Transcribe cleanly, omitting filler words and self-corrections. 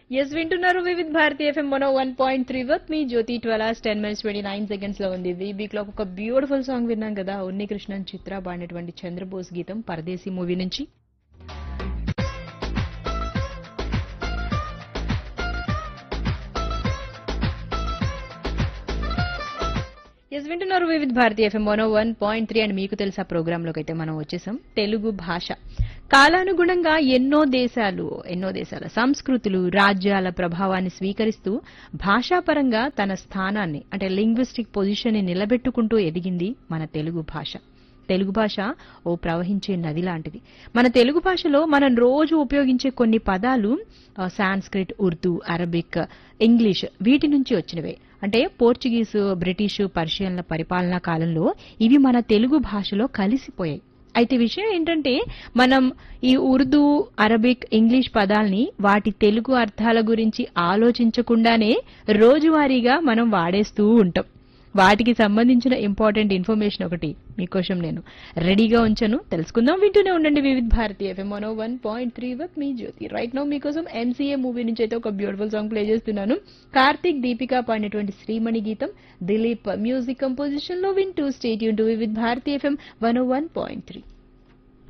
Yes వింటున్నారు Vividh Bharati FM 101.3 with me జ్యోతి 12:10:29 లో ఉంది. వీక్ లో ఒక బ్యూటిఫుల్ సాంగ్ విన్నాం కదా, ఉన్ని కృష్ణన్ చిత్ర పాడినటువంటి చంద్రబోస్ గీతం పరదేశీ మూవీ నుంచి. ఎస్ వింటున్నారు వివిధ్ భారతి ఎఫ్ఎం 101.3 అండ్ మీకు తెలుసా ప్రోగ్రామ్ లోకి అయితే మనం వచ్చేసాం. తెలుగు భాష కాలానుగుణంగా ఎన్నో దేశాల సంస్కృతులు రాజ్యాల ప్రభావాన్ని స్వీకరిస్తూ భాషాపరంగా తన స్థానాన్ని అంటే లింగ్విస్టిక్ పొజిషన్ ని నిలబెట్టుకుంటూ ఎదిగింది మన తెలుగు భాష. తెలుగు భాష ఓ ప్రవహించే నది లాంటిది. మన తెలుగు భాషలో మనం రోజు ఉపయోగించే కొన్ని పదాలు సాంస్క్రిట్, ఉర్దూ, అరబిక్, ఇంగ్లీష్ వీటి నుంచి వచ్చినవే. అంటే పోర్చుగీసు, బ్రిటిషు, పర్షియన్ల పరిపాలనా కాలంలో ఇవి మన తెలుగు భాషలో కలిసిపోయాయి. అయితే విషయం ఏంటంటే మనం ఈ ఉర్దూ, అరబిక్, ఇంగ్లీష్ పదాల్ని వాటి తెలుగు అర్థాల గురించి ఆలోచించకుండానే రోజువారీగా మనం వాడేస్తూ ఉంటాం. వాటికి సంబంధించిన ఇంపార్టెంట్ ఇన్ఫర్మేషన్ ఒకటి మీకోసం నేను రెడీగా ఉంచాను, తెలుసుకుందాం. వింటూనే ఉండండి Vividh Bharati FM 101.3 with me Jyothi. Right now మీకోసం ఎంసీఏ మూవీ నుంచి అయితే ఒక బ్యూటిఫుల్ సాంగ్ ప్లే చేస్తున్నాను. కార్తీక్, దీపిక పాడినటువంటి శ్రీమణి గీతం, దిలీప్ మ్యూజిక్ కంపోజిషన్ లో వింటూ stay tune to Vividh Bharati FM 101.3.